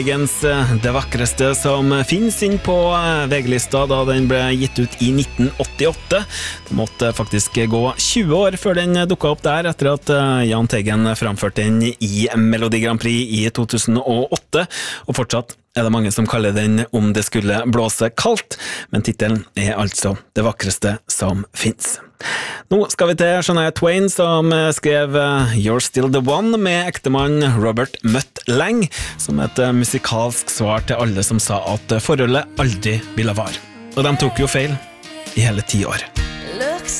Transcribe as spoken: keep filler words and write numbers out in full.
Egens Det vakreste som finnes inn på V G-lista da den ble gitt ut i nitten åttiåtte. Det måtte faktisk gå tjue år før den dukket opp der, etter at Jahn Teigen framførte den i Melodi Grand Prix i to tusen og åtte, og fortsatt er det mange som kaller den Om det skulle blåse kaldt, men titelen er altså Det vakreste som finnes. Nå skal vi til Shania Twain, som skrev You're Still The One med ektemann Robert Mutt Lang, som et musikalsk svar til alle som sa at forholdet aldri ville vare. Og de tok jo feil i hele ti år.